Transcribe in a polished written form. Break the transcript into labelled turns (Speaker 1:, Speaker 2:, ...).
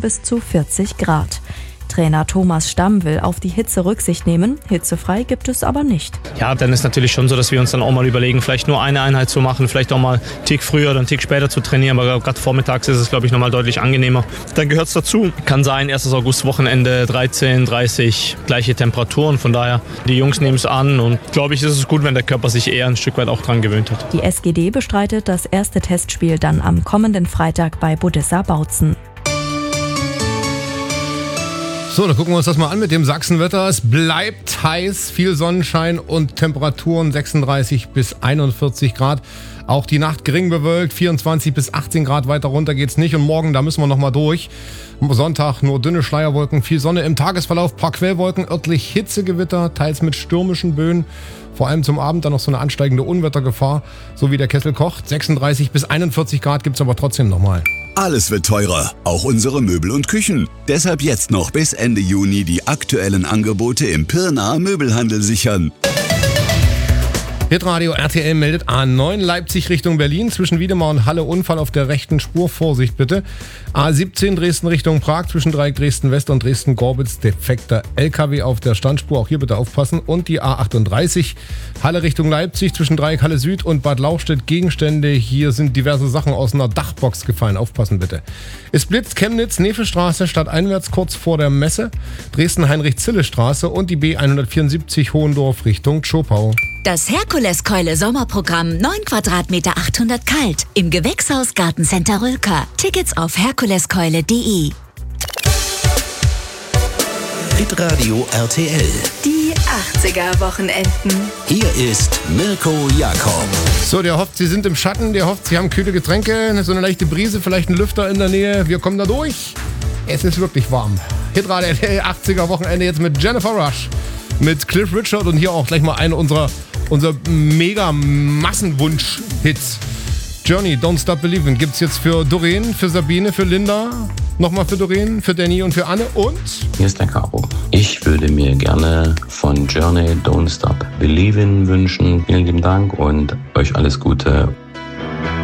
Speaker 1: bis zu 40 Grad. Trainer Thomas Stamm will auf die Hitze Rücksicht nehmen, hitzefrei gibt es aber nicht.
Speaker 2: Ja, dann ist natürlich schon so, dass wir uns dann auch mal überlegen, vielleicht nur eine Einheit zu machen, vielleicht auch mal einen Tick früher oder einen Tick später zu trainieren, aber gerade vormittags ist es, glaube ich, nochmal deutlich angenehmer. Dann gehört es dazu. Kann sein, 1. August-Wochenende, 13, 30, gleiche Temperaturen, von daher, die Jungs nehmen es an und glaube ich, ist es gut, wenn der Körper sich eher ein Stück weit auch dran gewöhnt hat.
Speaker 1: Die SGD bestreitet das erste Testspiel dann am kommenden Freitag bei Budissa Bautzen.
Speaker 3: So, dann gucken wir uns das mal an mit dem Sachsenwetter. Es bleibt heiß, viel Sonnenschein und Temperaturen 36 bis 41 Grad. Auch die Nacht gering bewölkt, 24 bis 18 Grad, weiter runter geht's nicht. Und morgen, da müssen wir nochmal durch. Sonntag nur dünne Schleierwolken, viel Sonne im Tagesverlauf, paar Quellwolken, örtlich Hitzegewitter, teils mit stürmischen Böen. Vor allem zum Abend dann noch so eine ansteigende Unwettergefahr, so wie der Kessel kocht. 36 bis 41 Grad gibt's aber trotzdem nochmal.
Speaker 4: Alles wird teurer, auch unsere Möbel und Küchen. Deshalb jetzt noch bis Ende Juni die aktuellen Angebote im Pirnaer Möbelhandel sichern.
Speaker 3: Hitradio RTL meldet A9 Leipzig Richtung Berlin. Zwischen Wiedemar und Halle Unfall auf der rechten Spur. Vorsicht bitte. A17 Dresden Richtung Prag. Zwischen Dreieck Dresden West und Dresden Gorbitz. Defekter LKW auf der Standspur. Auch hier bitte aufpassen. Und die A38 Halle Richtung Leipzig. Zwischen Dreieck Halle Süd und Bad Lauchstädt Gegenstände. Hier sind diverse Sachen aus einer Dachbox gefallen. Aufpassen bitte. Es blitzt Chemnitz, Nefelstraße, stadteinwärts kurz vor der Messe. Dresden Heinrich-Zille-Straße und die B174 Hohendorf Richtung Zschopau.
Speaker 5: Das Herkuleskeule Sommerprogramm 9 Quadratmeter 800 kalt im Gewächshaus Gartencenter Rülker. Tickets auf herkuleskeule.de.
Speaker 6: Hitradio RTL.
Speaker 7: Die 80er Wochenenden.
Speaker 6: Hier ist Mirko Jakob.
Speaker 3: So, der hofft, Sie sind im Schatten, der hofft, Sie haben kühle Getränke, so eine leichte Brise, vielleicht einen Lüfter in der Nähe. Wir kommen da durch. Es ist wirklich warm. Hitradio RTL 80er Wochenende jetzt mit Jennifer Rush, mit Cliff Richard und hier auch gleich mal eine unser mega Massenwunsch-Hits. Journey, Don't Stop Believin' gibt's jetzt für Doreen, für Sabine, für Linda, nochmal für Doreen, für Danny und für Anne und...
Speaker 8: Hier ist der Caro. Ich würde mir gerne von Journey, Don't Stop Believin' wünschen. Vielen lieben Dank und euch alles Gute.